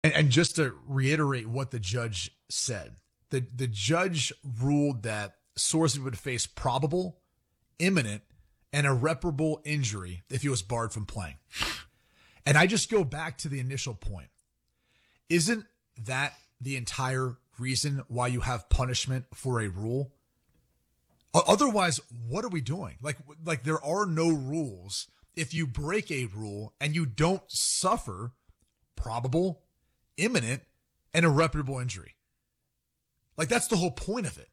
And just to reiterate what the judge said, the judge ruled that Sorsby would face probable, imminent, and irreparable injury if he was barred from playing. And I just go back to the initial point. Isn't that the entire reason why you have punishment for a rule? Otherwise, what are we doing? Like there are no rules if you break a rule and you don't suffer probable, imminent, and irreparable injury. Like that's the whole point of it.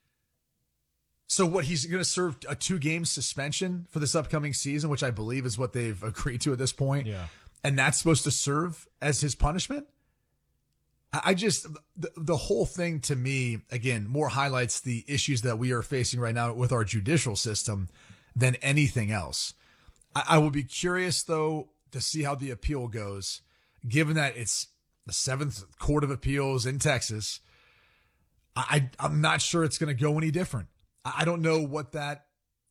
So what, he's going to serve a 2-game suspension for this upcoming season, which I believe is what they've agreed to at this point. Yeah. And that's supposed to serve as his punishment? I just, the whole thing to me, again, more highlights the issues that we are facing right now with our judicial system than anything else. I will be curious, though, to see how the appeal goes, given that it's the 7th Court of Appeals in Texas. I'm not sure it's going to go any different. I don't know what that,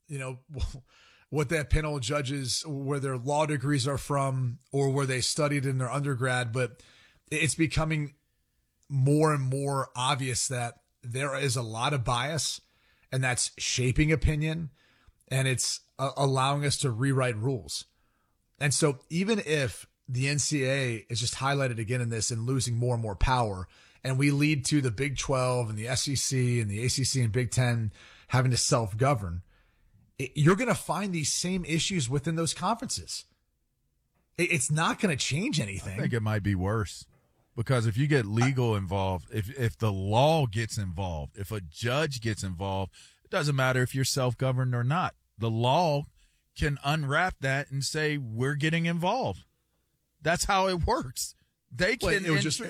what that panel of judges, where their law degrees are from or where they studied in their undergrad, but it's becoming more and more obvious that there is a lot of bias, and that's shaping opinion, and it's allowing us to rewrite rules. And so even if the NCAA is just highlighted again in this and losing more and more power, and we lead to the Big 12 and the SEC and the ACC and Big 10 having to self-govern, you're going to find these same issues within those conferences. It's not going to change anything. I think it might be worse, because if you get legal involved, if the law gets involved, if a judge gets involved, it doesn't matter if you're self-governed or not. The law can unwrap that and say, we're getting involved. That's how it works. They can.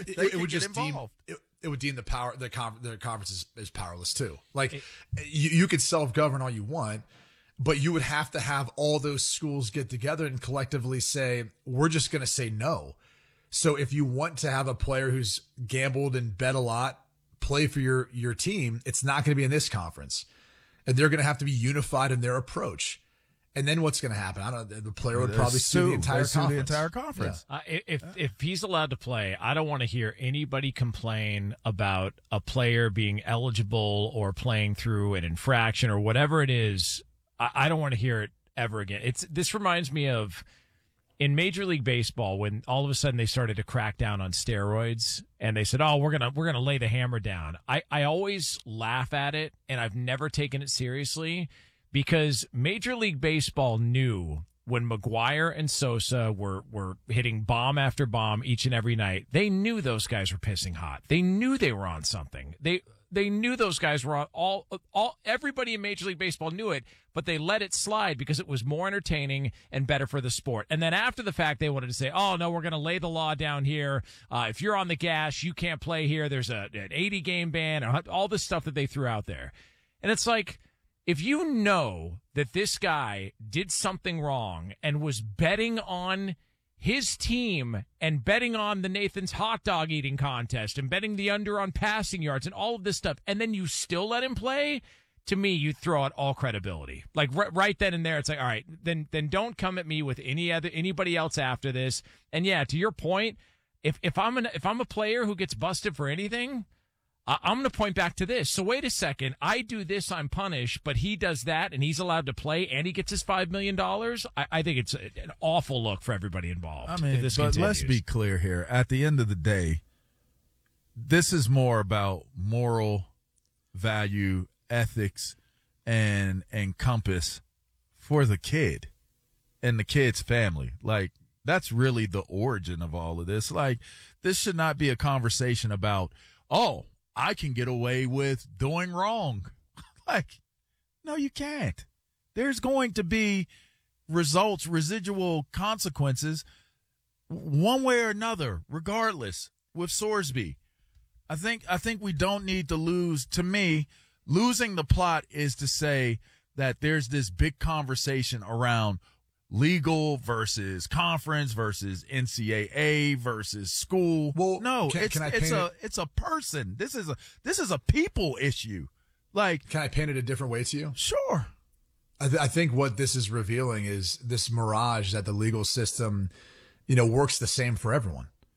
It would deem the conference is powerless too. Like you could self-govern all you want, but you would have to have all those schools get together and collectively say, we're just going to say no. So if you want to have a player who's gambled and bet a lot play for your team, it's not going to be in this conference, and they're going to have to be unified in their approach. And then what's going to happen? I don't know. The player would probably sue the entire conference. Yeah. If he's allowed to play, I don't want to hear anybody complain about a player being eligible or playing through an infraction or whatever it is. I don't want to hear it ever again. This reminds me of in Major League Baseball when all of a sudden they started to crack down on steroids and they said, "Oh, we're gonna lay the hammer down." I always laugh at it, and I've never taken it seriously. Because Major League Baseball knew when McGwire and Sosa were hitting bomb after bomb each and every night, they knew those guys were pissing hot. They knew they were on something. They knew those guys were on everybody in Major League Baseball knew it, but they let it slide because it was more entertaining and better for the sport. And then after the fact, they wanted to say, "Oh no, we're going to lay the law down here. If you're on the gas, you can't play here. There's an 80-game ban," all this stuff that they threw out there. And it's like, if you know that this guy did something wrong and was betting on his team and betting on the Nathan's hot dog eating contest and betting the under on passing yards and all of this stuff, and then you still let him play, to me, you throw out all credibility. Like right then and there, it's like, all right, then don't come at me with anybody else after this. And yeah, to your point, if I'm a player who gets busted for anything, I'm going to point back to this. So wait a second. I do this, I'm punished, but he does that, and he's allowed to play, and he gets his $5 million? I think it's an awful look for everybody involved. I mean, but let's be clear here. At the end of the day, this is more about moral value, ethics, and compass for the kid and the kid's family. Like, that's really the origin of all of this. Like, this should not be a conversation about, oh, I can get away with doing wrong. Like, no, you can't. There's going to be results, residual consequences, one way or another, regardless, with Sorsby. I think we don't need to lose. To me, losing the plot is to say that there's this big conversation around legal versus conference versus NCAA versus school. Well, no, it's a person. This is a people issue. Like, can I paint it a different way to you? Sure. I think what this is revealing is this mirage that the legal system, works the same for everyone.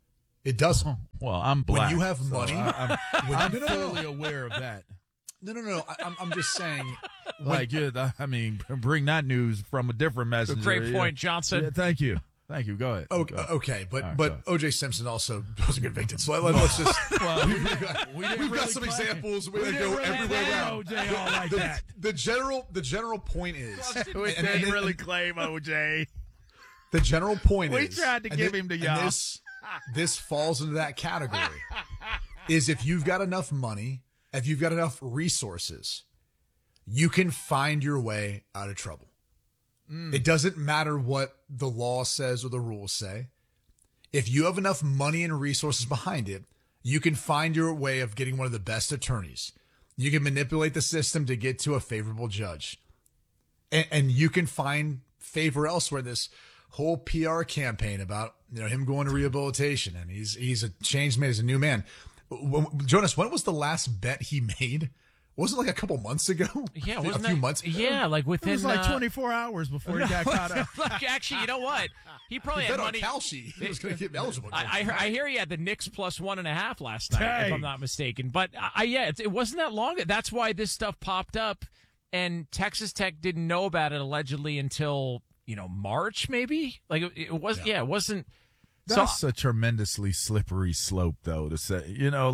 It doesn't. Well, I'm black. When you have so money, I'm fully aware of that. No. I'm just saying. I mean, bring that news from a different messenger. Great point, Johnson. Yeah, thank you. Go ahead. Okay, but right, but O.J. Simpson also was convicted. So let's just. We've got some examples. We're gonna go everywhere around. OJ all like that. The general point is. We didn't really claim OJ. The general point We is. tried to give him to y'all. This falls into that category. Is if you've got enough money, if you've got enough resources, you can find your way out of trouble. It doesn't matter what the law says or the rules say. If you have enough money and resources behind it, you can find your way of getting one of the best attorneys. You can manipulate the system to get to a favorable judge. And you can find favor elsewhere. This whole PR campaign about him going to rehabilitation, and he's a changed man, he's a new man. Jonas, when was the last bet he made? Wasn't it like a couple months ago? Yeah, a few months. Yeah, like within It was like 24 hours before he got caught up. Actually, you know what? He probably He had bet money. on Kalshi. He was going to get eligible. I hear he had the Knicks plus 1.5 last night, if I'm not mistaken. But it wasn't that long. That's why this stuff popped up, and Texas Tech didn't know about it allegedly until March, maybe. Like it was. Yeah, it wasn't. That's a tremendously slippery slope, though, to say,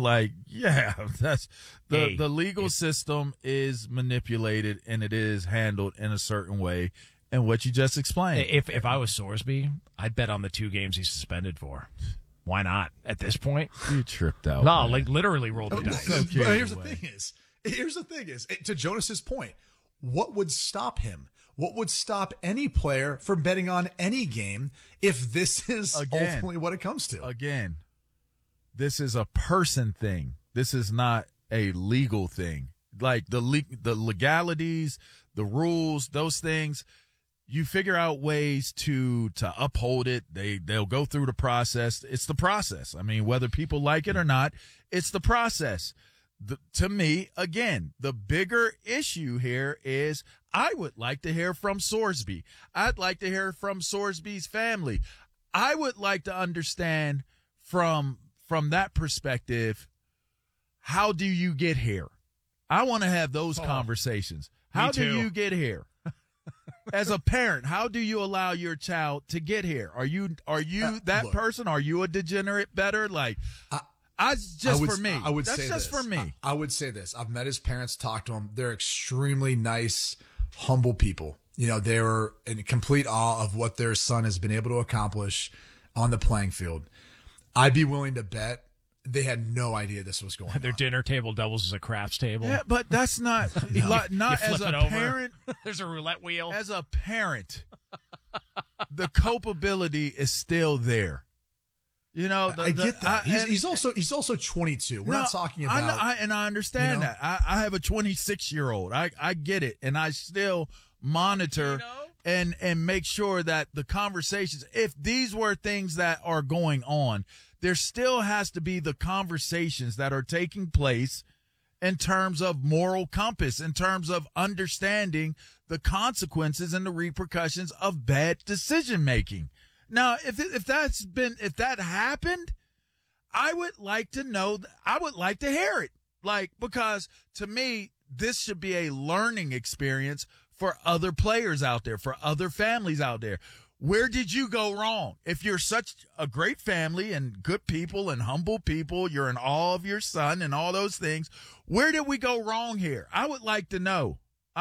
that's the legal system is manipulated and it is handled in a certain way. And what you just explained. If I was Sorsby, I'd bet on the 2 games he's suspended for. Why not at this point? You tripped out. No, man. like literally rolled the dice. But here's the thing is, to Jonas's point, what would stop him? What would stop any player from betting on any game if this is ultimately what it comes to? Again, this is a person thing. This is not a legal thing. Like the legalities, the rules, those things, you figure out ways to uphold it. They'll go through the process. It's the process. I mean, whether people like it or not, it's the process. To me, again, the bigger issue here is I would like to hear from Sorsby. I'd like to hear from Sorsby's family. I would like to understand from that perspective, how do you get here? I want to have those conversations. How do you get here? As a parent, how do you allow your child to get here? Are you that person? Are you a degenerate bettor? Like, I would say this. I've met his parents, talked to them. They're extremely nice, humble people. They were in complete awe of what their son has been able to accomplish on the playing field. I'd be willing to bet they had no idea this was going on. Their dinner table doubles as a craps table. Yeah, but that's not not as a parent. There's a roulette wheel. As a parent, the culpability is still there. I get that. He's also 22. We're not talking about. I understand that. I have a 26-year-old. I get it, and I still monitor and make sure that the conversations. If these were things that are going on, there still has to be the conversations that are taking place in terms of moral compass, in terms of understanding the consequences and the repercussions of bad decision making. Now, if that happened, I would like to know. I would like to hear it. Because to me, this should be a learning experience for other players out there, for other families out there. Where did you go wrong? If you're such a great family and good people and humble people, you're in awe of your son and all those things. Where did we go wrong here? I would like to know.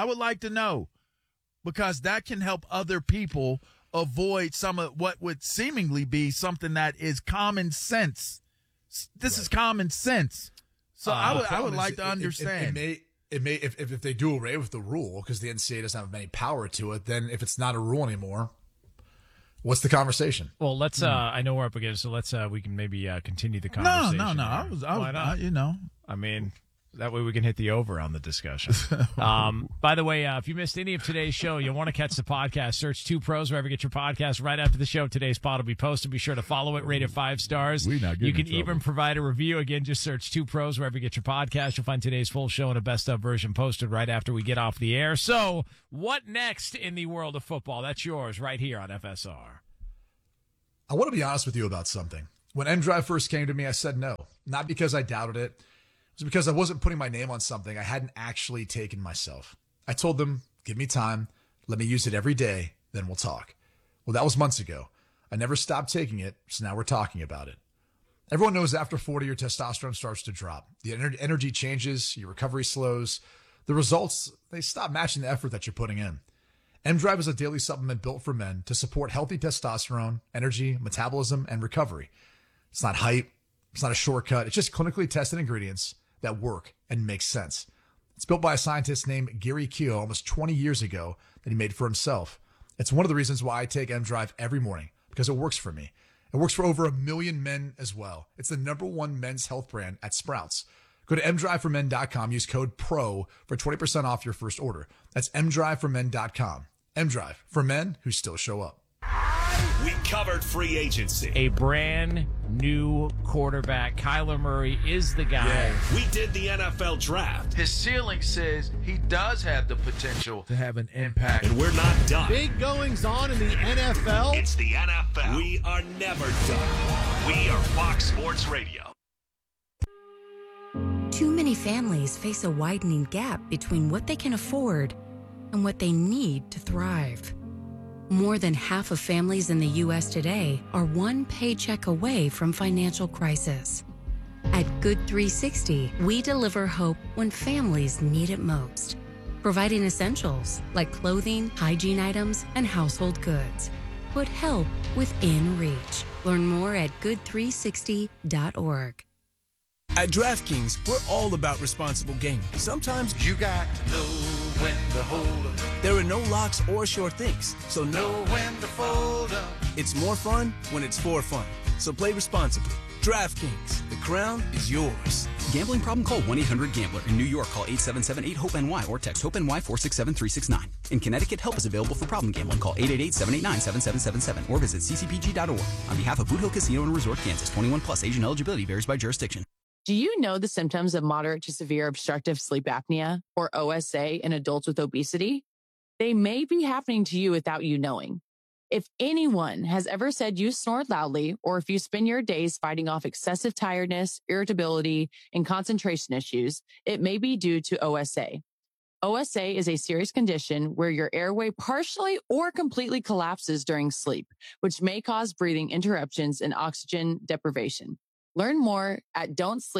Because that can help other people avoid some of what would seemingly be something that is common sense. This is common sense. So I would like to understand. It may if they do away with the rule because the NCAA doesn't have any power to it, then if it's not a rule anymore, what's the conversation? Well, let's. I know we're up against, so let's. We can maybe continue the conversation. No. Why not? I mean, that way we can hit the over on the discussion. By the way, if you missed any of today's show, you'll want to catch the podcast. Search 2 Pros wherever you get your podcast. Right after the show, today's pod will be posted. Be sure to follow it, rate it 5 stars. You can even provide a review. Again, just search 2 Pros wherever you get your podcast. You'll find today's full show and a best of version posted right after we get off the air. So, what next in the world of football? That's yours right here on FSR. I want to be honest with you about something. When mDrive first came to me, I said no, not because I doubted it. It was because I wasn't putting my name on something I hadn't actually taken myself. I told them, give me time, let me use it every day, then we'll talk. Well, that was months ago. I never stopped taking it, so now we're talking about it. Everyone knows after 40, your testosterone starts to drop. The energy changes, your recovery slows. The results, they stop matching the effort that you're putting in. mDrive is a daily supplement built for men to support healthy testosterone, energy, metabolism, and recovery. It's not hype. It's not a shortcut. It's just clinically tested ingredients that work and make sense. It's built by a scientist named Gary Keogh almost 20 years ago that he made for himself. It's one of the reasons why I take mDrive every morning, because it works for me. It works for over 1 million men as well. It's the #1 men's health brand at Sprouts. Go to mdriveformen.com. Use code PRO for 20% off your first order. That's mdriveformen.com. mDrive, for men who still show up. We covered free agency. A brand new quarterback. Kyler Murray is the guy. Yeah. We did the NFL draft. His ceiling says he does have the potential to have an impact. And we're not done. Big goings on in the NFL. It's the NFL. We are never done. We are Fox Sports Radio. Too many families face a widening gap between what they can afford and what they need to thrive. More than half of families in the U.S. today are one paycheck away from financial crisis. At Good 360, we deliver hope when families need it most, providing essentials like clothing, hygiene items, and household goods. Put help within reach. Learn more at good360.org. At DraftKings, we're all about responsible gaming. Sometimes you got to know when to hold up. There are no locks or sure things, so know when to fold up. It's more fun when it's for fun. So play responsibly. DraftKings, the crown is yours. Gambling problem? Call 1-800-GAMBLER. In New York, call 877-8-HOPE-NY or text HOPE-NY 467-369. In Connecticut, help is available for problem gambling. Call 888-789-7777 or visit ccpg.org. On behalf of Boot Hill Casino and Resort, Kansas, 21 plus, age and eligibility varies by jurisdiction. Do you know the symptoms of moderate to severe obstructive sleep apnea, or OSA, in adults with obesity? They may be happening to you without you knowing. If anyone has ever said you snore loudly, or if you spend your days fighting off excessive tiredness, irritability, and concentration issues, it may be due to OSA. OSA is a serious condition where your airway partially or completely collapses during sleep, which may cause breathing interruptions and oxygen deprivation. Learn more at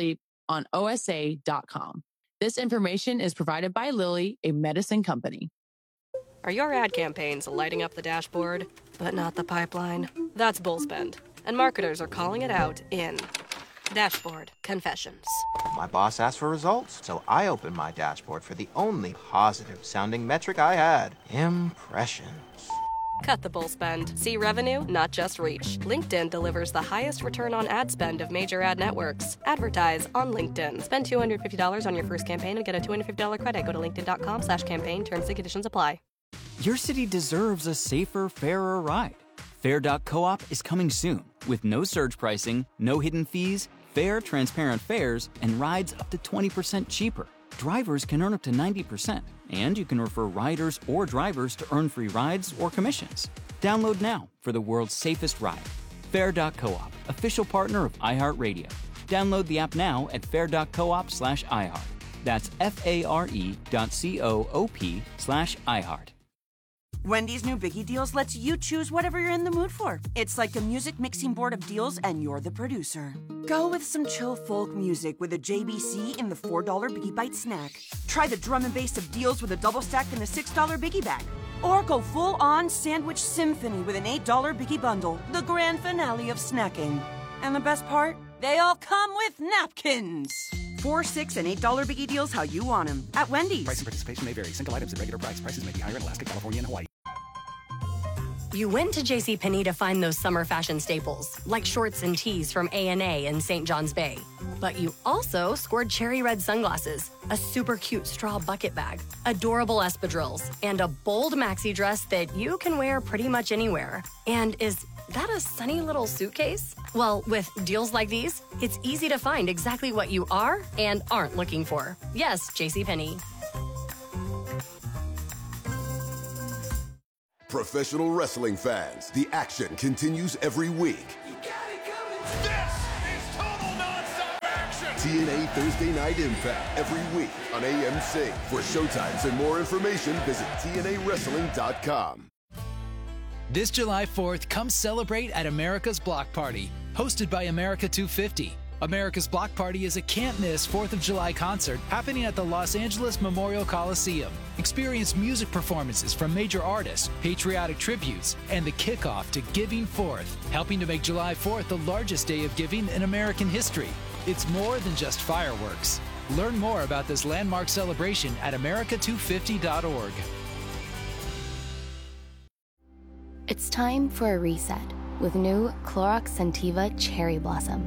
don'tsleeponosa.com. This information is provided by Lilly, a medicine company. Are your ad campaigns lighting up the dashboard, but not the pipeline? That's Bullspend, and marketers are calling it out in Dashboard Confessions. My boss asked for results, so I opened my dashboard for the only positive-sounding metric I had: impressions. Cut the bull spend. See revenue, not just reach. LinkedIn delivers the highest return on ad spend of major ad networks. Advertise on LinkedIn. Spend $250 on your first campaign and get a $250 credit. Go to linkedin.com/campaign. Terms and conditions apply. Your city deserves a safer, fairer ride. Fair.coop is coming soon with no surge pricing, no hidden fees, fair, transparent fares, and rides up to 20% cheaper. Drivers can earn up to 90%, and you can refer riders or drivers to earn free rides or commissions. Download now for the world's safest ride. Fair.coop, official partner of iHeartRadio. Download the app now at fair.coop/iHeart. That's FARE.coop/iHeart. Wendy's new Biggie Deals lets you choose whatever you're in the mood for. It's like a music mixing board of deals, and you're the producer. Go with some chill folk music with a JBC in the $4 Biggie Bite snack. Try the drum and bass of deals with a double stack in the $6 Biggie Bag. Or go full-on sandwich symphony with an $8 Biggie Bundle, the grand finale of snacking. And the best part? They all come with napkins. $4, $6, and $8 Biggie Deals how you want them at Wendy's. Price and participation may vary. Single items at regular price. Prices may be higher in Alaska, California, and Hawaii. You went to JCPenney to find those summer fashion staples, like shorts and tees from A&A in St. John's Bay. But you also scored cherry red sunglasses, a super cute straw bucket bag, adorable espadrilles, and a bold maxi dress that you can wear pretty much anywhere. And is that a sunny little suitcase? Well, with deals like these, it's easy to find exactly what you are and aren't looking for. Yes, JCPenney. Professional wrestling fans, the action continues every week. You got it coming. TNA Thursday Night Impact every week on AMC. For showtimes and more information, visit TNAWrestling.com. This July 4th, come celebrate at America's Block Party, hosted by America 250. America's Block Party is a can't-miss 4th of July concert happening at the Los Angeles Memorial Coliseum. Experience music performances from major artists, patriotic tributes, and the kickoff to Giving Forth, helping to make July 4th the largest day of giving in American history. It's more than just fireworks. Learn more about this landmark celebration at america250.org. It's time for a reset with new Clorox Scentiva Cherry Blossom.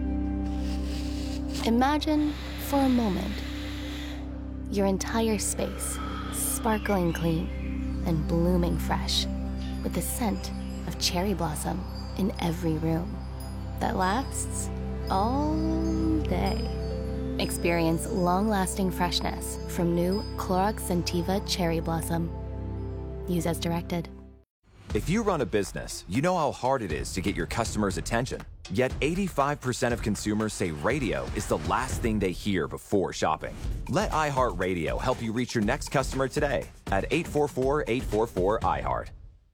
Imagine, for a moment, your entire space sparkling clean and blooming fresh with the scent of cherry blossom in every room that lasts all day. Experience long-lasting freshness from new Clorox Scentiva Cherry Blossom. Use as directed. If you run a business, you know how hard it is to get your customers' attention. Yet 85% of consumers say radio is the last thing they hear before shopping. Let iHeartRadio help you reach your next customer today at 844-844-iHeart.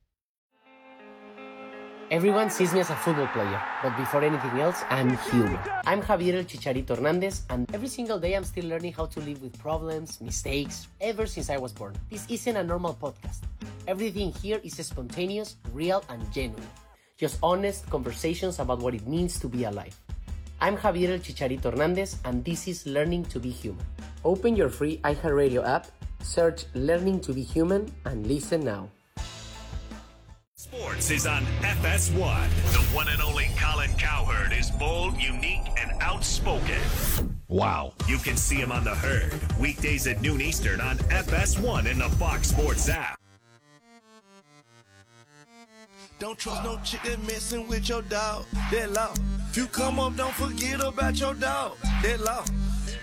Everyone sees me as a football player, but before anything else, I'm human. I'm Javier El Chicharito Hernandez, and every single day I'm still learning how to live with problems, mistakes, ever since I was born. This isn't a normal podcast. Everything here is spontaneous, real, and genuine. Just honest conversations about what it means to be alive. I'm Javier El Chicharito Hernandez, and this is Learning to be Human. Open your free iHeartRadio app, search Learning to be Human, and listen now. Sports is on FS1. The one and only Colin Cowherd is bold, unique, and outspoken. Wow. You can see him on The Herd, weekdays at noon Eastern on FS1 in the Fox Sports app. Don't trust no chick that messing with your dog. That law. If you come up, don't forget about your dog. That law.